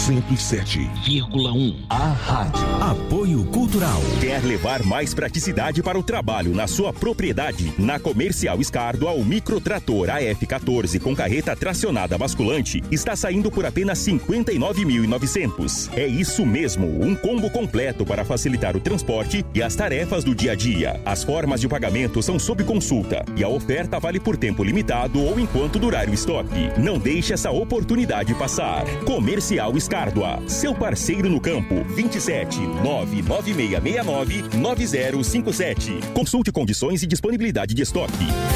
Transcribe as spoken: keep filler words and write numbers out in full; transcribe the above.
cento e sete vírgula um. A rádio. Apoio Cultural. Quer levar mais praticidade para o trabalho na sua propriedade? Na Comercial Escardua, o microtrator A F quatorze com carreta tracionada basculante está saindo por apenas cinquenta e nove mil e novecentos. É isso mesmo, um combo completo para facilitar o transporte e as tarefas do dia a dia. As formas de pagamento são sob consulta e a oferta vale por tempo limitado ou enquanto durar o estoque. Não deixe essa oportunidade passar. Comercial Escardua, seu parceiro no campo. vinte e sete, nove nove seis seis nove, nove zero cinco sete. Consulte condições e disponibilidade de estoque.